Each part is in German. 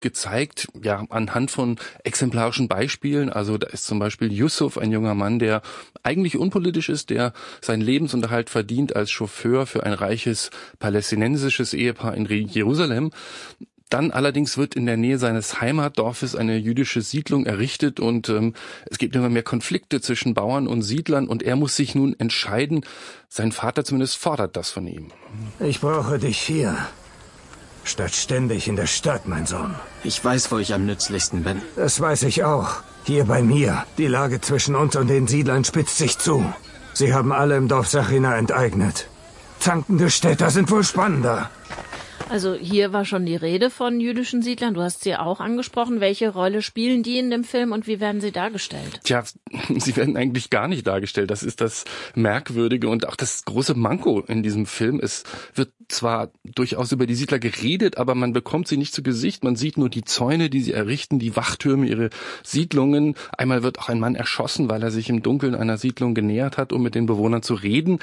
gezeigt, ja, anhand von exemplarischen Beispielen. Also da ist zum Beispiel Yusuf, ein junger Mann, der eigentlich unpolitisch ist, der seinen Lebensunterhalt verdient als Chauffeur für ein reiches palästinensisches Ehepaar in Jerusalem. Dann allerdings wird in der Nähe seines Heimatdorfes eine jüdische Siedlung errichtet und es gibt immer mehr Konflikte zwischen Bauern und Siedlern und er muss sich nun entscheiden. Sein Vater zumindest fordert das von ihm. Ich brauche dich hier, statt ständig in der Stadt, mein Sohn. Ich weiß, wo ich am nützlichsten bin. Das weiß ich auch. Hier bei mir. Die Lage zwischen uns und den Siedlern spitzt sich zu. Sie haben alle im Dorf Sachina enteignet. Zankende Städter sind wohl spannender. Also hier war schon die Rede von jüdischen Siedlern. Du hast sie auch angesprochen. Welche Rolle spielen die in dem Film und wie werden sie dargestellt? Tja, sie werden eigentlich gar nicht dargestellt. Das ist das Merkwürdige und auch das große Manko in diesem Film. Es wird zwar durchaus über die Siedler geredet, aber man bekommt sie nicht zu Gesicht. Man sieht nur die Zäune, die sie errichten, die Wachtürme, ihre Siedlungen. Einmal wird auch ein Mann erschossen, weil er sich im Dunkeln einer Siedlung genähert hat, um mit den Bewohnern zu reden.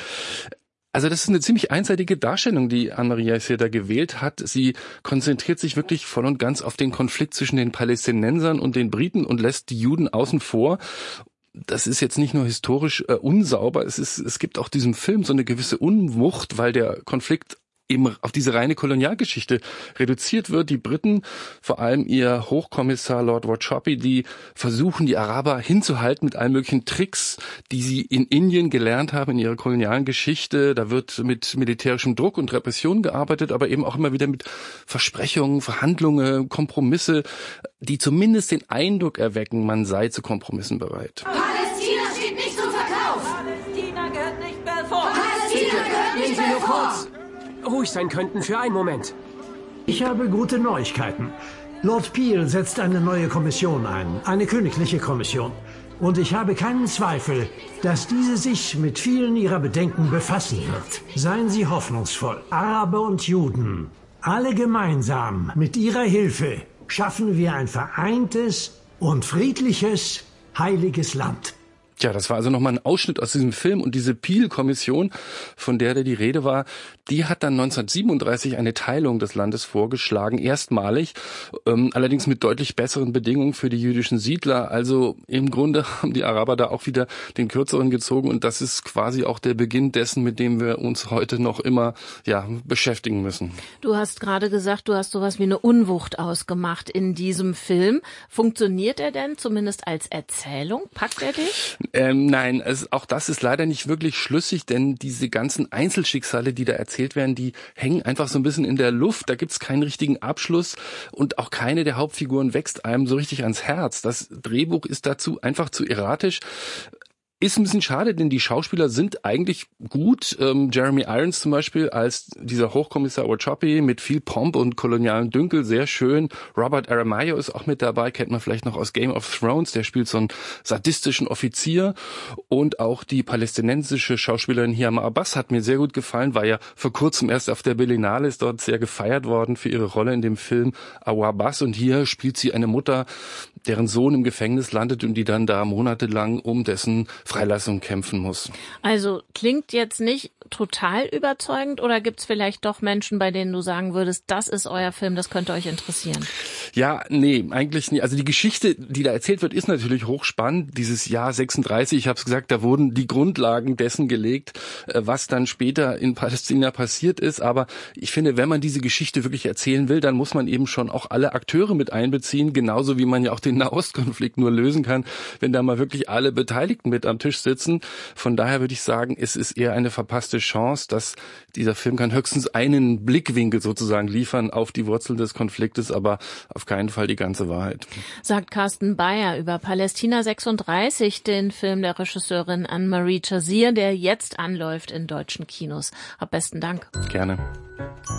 Also das ist eine ziemlich einseitige Darstellung, die Anne-Marie Jaycir da gewählt hat. Sie konzentriert sich wirklich voll und ganz auf den Konflikt zwischen den Palästinensern und den Briten und lässt die Juden außen vor. Das ist jetzt nicht nur historisch unsauber, es gibt auch diesem Film so eine gewisse Unwucht, weil der Konflikt eben auf diese reine Kolonialgeschichte reduziert wird. Die Briten, vor allem ihr Hochkommissar Lord Wauchope, die versuchen, die Araber hinzuhalten mit allen möglichen Tricks, die sie in Indien gelernt haben in ihrer kolonialen Geschichte. Da wird mit militärischem Druck und Repression gearbeitet, aber eben auch immer wieder mit Versprechungen, Verhandlungen, Kompromisse, die zumindest den Eindruck erwecken, man sei zu Kompromissen bereit. Palästina steht nicht zum Verkauf! Palästina gehört nicht Belfort! Palästina gehört nicht Belfort! Ruhig sein könnten für einen Moment. Ich habe gute Neuigkeiten. Lord Peel setzt eine neue Kommission ein, eine königliche Kommission. Und ich habe keinen Zweifel, dass diese sich mit vielen Ihrer Bedenken befassen wird. Seien Sie hoffnungsvoll. Araber und Juden, alle gemeinsam, mit Ihrer Hilfe, schaffen wir ein vereintes und friedliches, heiliges Land. Tja, das war also nochmal ein Ausschnitt aus diesem Film und diese Peel-Kommission, von der die Rede war, die hat dann 1937 eine Teilung des Landes vorgeschlagen, erstmalig, allerdings mit deutlich besseren Bedingungen für die jüdischen Siedler. Also im Grunde haben die Araber da auch wieder den Kürzeren gezogen und das ist quasi auch der Beginn dessen, mit dem wir uns heute noch immer beschäftigen müssen. Du hast gerade gesagt, du hast sowas wie eine Unwucht ausgemacht in diesem Film. Funktioniert er denn zumindest als Erzählung? Packt er dich? Nein, auch das ist leider nicht wirklich schlüssig, denn diese ganzen Einzelschicksale, die da erzählt werden, die hängen einfach so ein bisschen in der Luft. Da gibt's keinen richtigen Abschluss und auch keine der Hauptfiguren wächst einem so richtig ans Herz. Das Drehbuch ist dazu einfach zu erratisch. Ist ein bisschen schade, denn die Schauspieler sind eigentlich gut. Jeremy Irons zum Beispiel als dieser Hochkommissar Wauchope mit viel Pomp und kolonialen Dünkel, sehr schön. Robert Aramayo ist auch mit dabei, kennt man vielleicht noch aus Game of Thrones, der spielt so einen sadistischen Offizier. Und auch die palästinensische Schauspielerin Hiam Abbas hat mir sehr gut gefallen, war ja vor kurzem erst auf der Berlinale, ist dort sehr gefeiert worden für ihre Rolle in dem Film Awaabas. Und hier spielt sie eine Mutter, deren Sohn im Gefängnis landet und die dann da monatelang um dessen Freilassung kämpfen muss. Also klingt jetzt nicht total überzeugend oder gibt's vielleicht doch Menschen, bei denen du sagen würdest, das ist euer Film, das könnte euch interessieren? Ja, nee, eigentlich nicht. Also die Geschichte, die da erzählt wird, ist natürlich hochspannend. Dieses Jahr 36, ich habe es gesagt, da wurden die Grundlagen dessen gelegt, was dann später in Palästina passiert ist. Aber ich finde, wenn man diese Geschichte wirklich erzählen will, dann muss man eben schon auch alle Akteure mit einbeziehen, genauso wie man ja auch den Nahostkonflikt nur lösen kann, wenn da mal wirklich alle Beteiligten mit am Tisch sitzen. Von daher würde ich sagen, es ist eher eine verpasste Chance, dass dieser Film kann höchstens einen Blickwinkel sozusagen liefern auf die Wurzeln des Konfliktes, aber auf keinen Fall die ganze Wahrheit. Sagt Carsten Beyer über Palästina 36, den Film der Regisseurin Anne-Marie Jaycir, der jetzt anläuft in deutschen Kinos. Hab besten Dank. Gerne.